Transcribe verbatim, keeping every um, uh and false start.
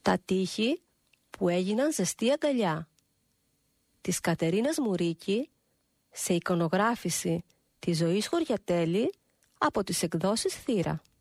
Τα τείχη που έγιναν ζεστή αγκαλιά, της Κατερίνας Μουρίκη, σε εικονογράφηση της Ζωής Χωριατέλη από τις εκδόσεις Θύρα.